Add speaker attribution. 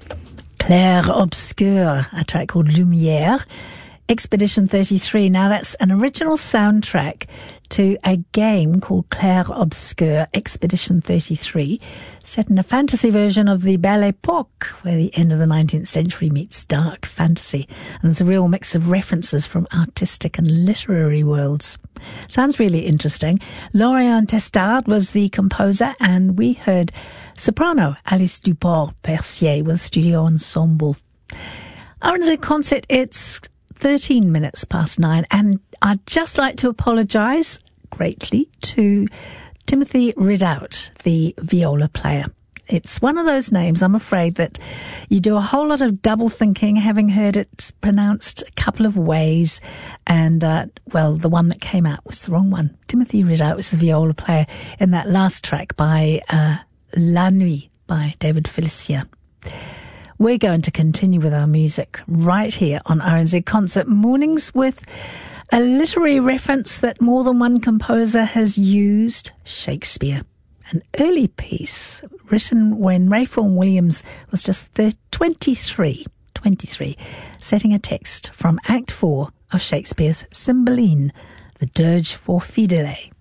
Speaker 1: Clair Obscur, a track called Lumière. Expedition 33. Now that's an original soundtrack to a game called Clair Obscur Expedition 33, set in a fantasy version of the Belle Époque, where the end of the 19th century meets dark fantasy. And there's a real mix of references from artistic and literary worlds. Sounds really interesting. Laurent Testard was the composer, and we heard soprano Alice Duport-Percier with Studio Ensemble. RNZ Concert, it's 13 minutes past 9, and I'd just like to apologise greatly to Timothy Ridout, the viola player. It's one of those names, I'm afraid, that you do a whole lot of double thinking, having heard it pronounced a couple of ways, and, the one that came out was the wrong one. Timothy Ridout was the viola player in that last track by La Nuit by David Felicien. We're going to continue with our music right here on RNZ Concert Mornings with a literary reference that more than one composer has used, Shakespeare. An early piece written when Ralph Vaughan Williams was just 23, setting a text from Act 4 of Shakespeare's Cymbeline, the Dirge for Fidele.